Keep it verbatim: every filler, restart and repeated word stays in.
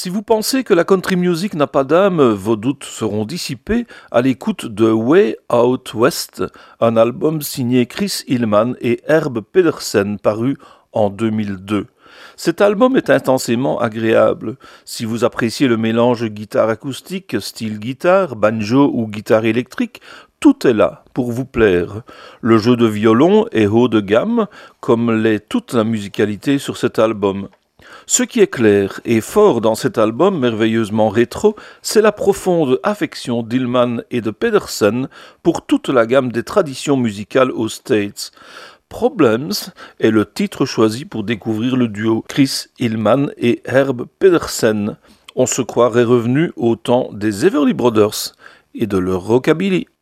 Si vous pensez que la country music n'a pas d'âme, vos doutes seront dissipés à l'écoute de Way Out West, un album signé Chris Hillman et Herb Pedersen paru en deux mille deux. Cet album est intensément agréable. Si vous appréciez le mélange guitare acoustique, style guitare, banjo ou guitare électrique, tout est là pour vous plaire. Le jeu de violon est haut de gamme, comme l'est toute la musicalité sur cet album. Ce qui est clair et fort dans cet album merveilleusement rétro, c'est la profonde affection d'Hillman et de Pedersen pour toute la gamme des traditions musicales aux States. Problems est le titre choisi pour découvrir le duo Chris Hillman et Herb Pedersen. On se croirait revenu au temps des Everly Brothers et de leur rockabilly.